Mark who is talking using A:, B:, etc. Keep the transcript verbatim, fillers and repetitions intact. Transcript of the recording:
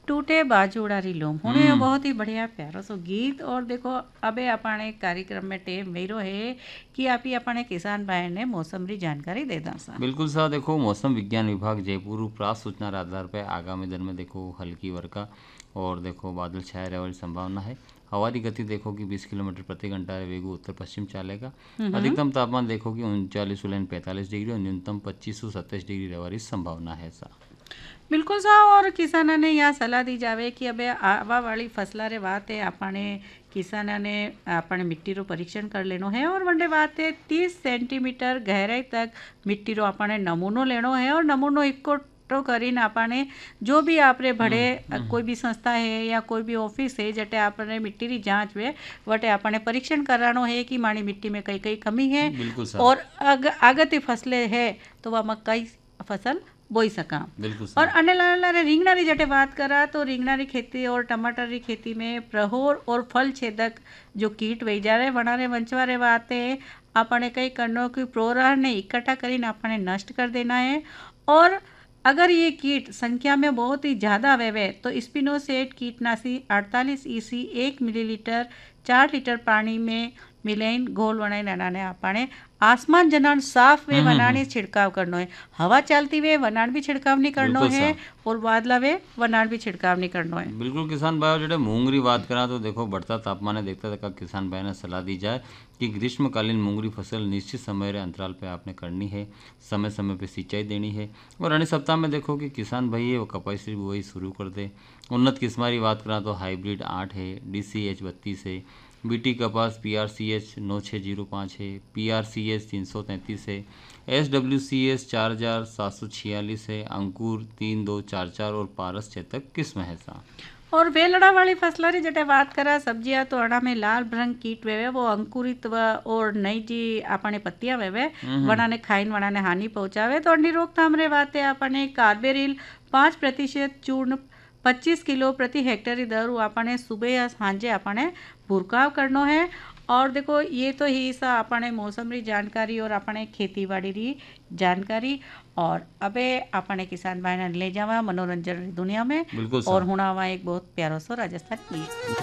A: टूटे बाजूड़ा री लोम हुणे
B: हम्म
A: बहुत ही बढ़िया प्यारो सो गीत। और देखो अबे अपने कार्यक्रम में टेम मेरो है कि आप ही अपने किसान भाई ने मौसम री जानकारी दे दासा।
B: बिल्कुल साहब, देखो मौसम विज्ञान विभाग जयपुर प्राप्त सूचना के आधार पर आगामी दिन में देखो हल्की वर्षा और देखो बादल छाए रहने की संभावना है। हवा की गति देखो कि बीस किलोमीटर प्रति घंटा वेगु उत्तर पश्चिम चलेगा।
A: हम्म।
B: अधिकतम तापमान देखो कि उनचालीस उलैन पैंतालीस डिग्री और न्यूनतम पच्चीस सौ सत्ताईस डिग्री रहने की संभावना है सा।
A: बिल्कुल सा। और किसाना ने यहाँ सलाह दी जावे कि अबे आवा वाली फसला रे बात है अपने किसाना ने अपने मिट्टी रो परीक्षण कर लेनो है। और वंडे बात है तीस सेंटीमीटर गहराई तक मिट्टी रो अपने नमूनो लेनो है। और नमूनो इकट्ठो करीने आपने जो भी आपरे भड़े कोई भी संस्था है या कोई भी ऑफिस है जटे आपने मिट्टी री जांच वे वटे आपने परीक्षण करानो है कि मानी मिट्टी में कई कई कमी है।
B: बिल्कुल साहब।
A: और अग आगती फसलें है तो वह मकई फसल बोई सका।
B: बिल्कुल
A: और
B: साहब।
A: अन्य लाला रिंगना री जटे बात करा तो रिंगना री खेती और टमाटर री खेती में प्रहोर और फल छेदक जो कीट वही जा रहे वनारे वंचवारे बाते अपने कई करनो की प्रोरार ने इकट्ठा करीने अपने नष्ट कर देना है। और अगर ये कीट संख्या में बहुत ही ज़्यादा वेवे तो स्पिनोसेट कीटनाशी अड़तालीस ईसी एक मिलीलीटर चार लीटर पानी में मिलाइन घोल बनाई बनाने आपने आसमान जनान साफ वे वनाने छिड़काव करनो है। हवा चलती वे वनान भी छिड़काव नहीं करनो
B: बिल्कुल
A: है
B: साहब।
A: और बादला वे वनान भी छिड़काव नहीं करनो है।
B: बिल्कुल किसान भाई जो मूंगरी बात करा तो देखो बढ़ता तापमान है देखता तक किसान भाई ने सलाह दी जाए कि ग्रीष्मकालीन मूंगरी फसल निश्चित समय रे अंतराल पे आपने करनी है। समय समय पे सिंचाई देनी है। और अन्य सप्ताह में देखो कि किसान भाई है वो कपास की बुआई शुरू कर दे। उन्नत किस्म की बात करा तो हाइब्रिड आठ है, डी सी एच बत्तीस है, बीटी कपास पी आर सी एच नौ छः जीरो पाँच है, पी आर सी एच तीन सौ तैंतीस है, एस डब्ल्यू सी एस चार हज़ार सात सौ छियालीस है, अंकुर तीन दो चार चार और पारस चेतक किस्म है सा।
A: और वेलड़ा वाली फसला री जटे बात करा सब्जियां तो अड़ा में लाल भ्रंग कीट वेवे वो अंकुरित व और नई जी अपने पत्तियां वेवे वना ने खाइन वना ने हानि पहुंचावे तो अंडी रोकथाम रे बाते अपने कार्बेरिल पाँच प्रतिशत चूर्ण पच्चीस किलो प्रति हेक्टेयर दर अपने सुबह या सांझे अपने भुरकाव करनो है। और देखो ये तो ही सा अपने मौसम री जानकारी और अपने खेती बाड़ी री जानकारी। और अबे अपने किसान भाई ने ले जावा मनोरंजन री दुनिया में
B: बिल्कुल
A: और
B: साहब।
A: हुणावा एक बहुत प्यारो सो राजस्थान गीत।